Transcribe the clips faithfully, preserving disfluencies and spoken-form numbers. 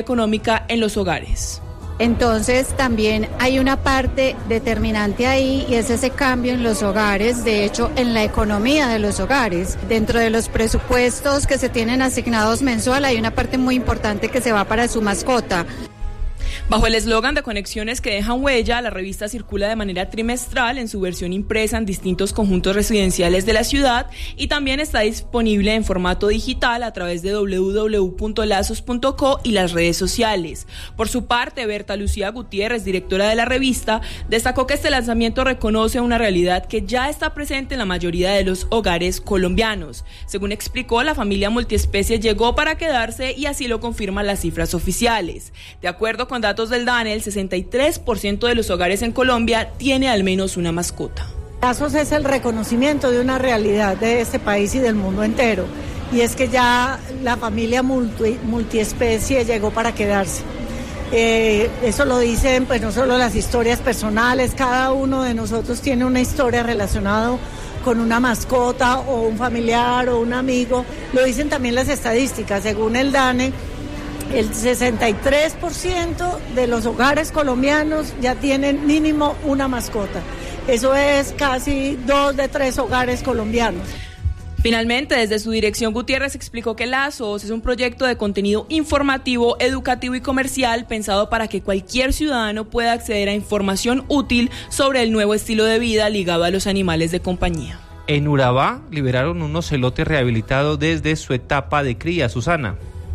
económica en los hogares. Entonces también hay una parte determinante ahí y es ese cambio en los hogares, de hecho en la economía de los hogares. Dentro de los presupuestos que se tienen asignados mensual hay una parte muy importante que se va para su mascota. Bajo el eslogan de Conexiones que dejan huella, la revista circula de manera trimestral en su versión impresa en distintos conjuntos residenciales de la ciudad y también está disponible en formato digital a través de doble u doble u doble u punto lazos punto co y las redes sociales. Por su parte, Berta Lucía Gutiérrez, directora de la revista, destacó que este lanzamiento reconoce una realidad que ya está presente en la mayoría de los hogares colombianos. Según explicó, la familia multiespecie llegó para quedarse y así lo confirman las cifras oficiales. De acuerdo con datos del DANE, el sesenta y tres por ciento de los hogares en Colombia tiene al menos una mascota. Lazos es el reconocimiento de una realidad de este país y del mundo entero, y es que ya la familia multi, multiespecie llegó para quedarse. Eh, eso lo dicen pues no solo las historias personales, cada uno de nosotros tiene una historia relacionada con una mascota o un familiar o un amigo, lo dicen también las estadísticas. Según el DANE, el sesenta y tres por ciento de los hogares colombianos ya tienen mínimo una mascota. Eso es casi dos de tres hogares colombianos. Finalmente, desde su dirección, Gutiérrez explicó que Lazos es un proyecto de contenido informativo, educativo y comercial pensado para que cualquier ciudadano pueda acceder a información útil sobre el nuevo estilo de vida ligado a los animales de compañía. En Urabá liberaron un ocelote rehabilitado desde su etapa de cría. Susana.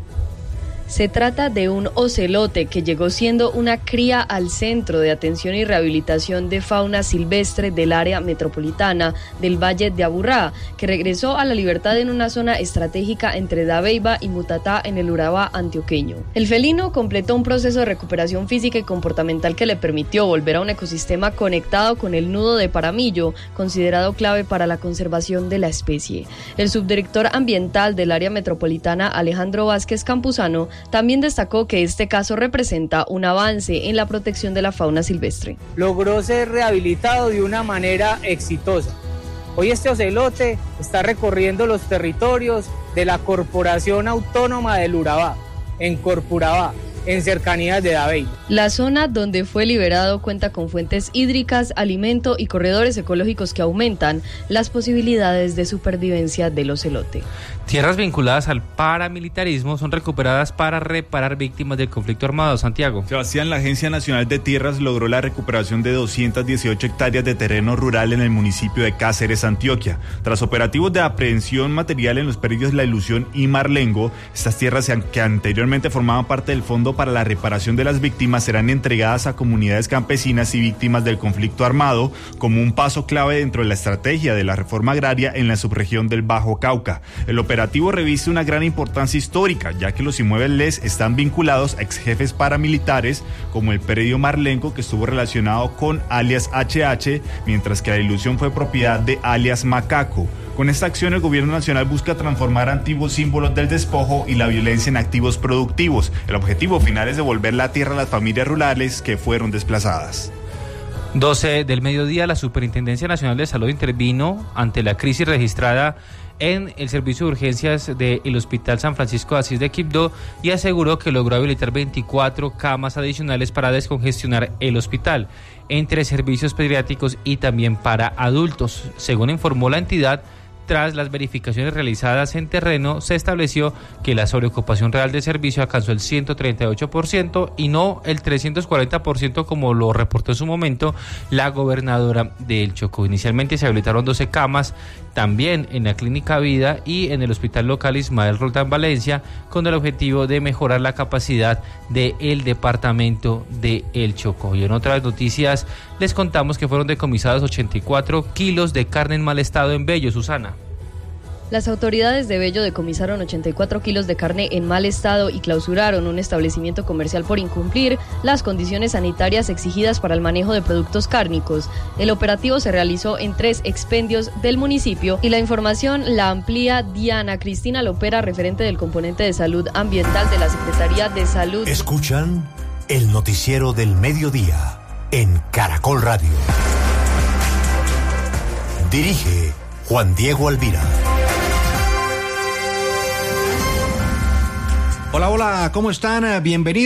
Se trata de un ocelote que llegó siendo una cría al Centro de Atención y Rehabilitación de Fauna Silvestre del área metropolitana del Valle de Aburrá, que regresó a la libertad en una zona estratégica entre Dabeiba y Mutatá en el Urabá antioqueño. El felino completó un proceso de recuperación física y comportamental que le permitió volver a un ecosistema conectado con el nudo de Paramillo, considerado clave para la conservación de la especie. El subdirector ambiental del área metropolitana, Alejandro Vázquez Campuzano, también destacó que este caso representa un avance en la protección de la fauna silvestre. Logró ser rehabilitado de una manera exitosa. Hoy este ocelote está recorriendo los territorios de la Corporación Autónoma del Urabá, en Corpurabá, en cercanías de Dabeiba. La zona donde fue liberado cuenta con fuentes hídricas, alimento y corredores ecológicos que aumentan las posibilidades de supervivencia del ocelote. Tierras vinculadas al paramilitarismo son recuperadas para reparar víctimas del conflicto armado. Santiago. Sebastián, la Agencia Nacional de Tierras logró la recuperación de doscientas dieciocho hectáreas de terreno rural en el municipio de Cáceres, Antioquia. Tras operativos de aprehensión material en los predios La Ilusión y Marlengo, estas tierras que anteriormente formaban parte del Fondo para la Reparación de las Víctimas serán entregadas a comunidades campesinas y víctimas del conflicto armado como un paso clave dentro de la estrategia de la reforma agraria en la subregión del Bajo Cauca. El El operativo reviste una gran importancia histórica, ya que los inmuebles están vinculados a exjefes paramilitares, como el predio Marlengo, que estuvo relacionado con alias H H, mientras que La Ilusión fue propiedad de alias Macaco. Con esta acción, el gobierno nacional busca transformar antiguos símbolos del despojo y la violencia en activos productivos. El objetivo final es devolver la tierra a las familias rurales que fueron desplazadas. doce del mediodía, la Superintendencia Nacional de Salud intervino ante la crisis registrada en el servicio de urgencias del Hospital San Francisco de Asís de Quibdó y aseguró que logró habilitar veinticuatro camas adicionales para descongestionar el hospital, entre servicios pediátricos y también para adultos. Según informó la entidad, tras las verificaciones realizadas en terreno, se estableció que la sobreocupación real de servicio alcanzó el ciento treinta y ocho por ciento y no el trescientos cuarenta por ciento como lo reportó en su momento la gobernadora del Chocó. Inicialmente se habilitaron doce camas también en la Clínica Vida y en el Hospital Local Ismael Roldán Valencia, con el objetivo de mejorar la capacidad del departamento de El Chocó. Y en otras noticias les contamos que fueron decomisados ochenta y cuatro kilos de carne en mal estado en Bello. Susana. Las autoridades de Bello decomisaron ochenta y cuatro kilos de carne en mal estado y clausuraron un establecimiento comercial por incumplir las condiciones sanitarias exigidas para el manejo de productos cárnicos. El operativo se realizó en tres expendios del municipio y la información la amplía Diana Cristina Lopera, referente del componente de salud ambiental de la Secretaría de Salud. Escuchan el noticiero del mediodía en Caracol Radio. Dirige Juan Diego Alvira. Hola, hola, ¿cómo están? Bienvenidos.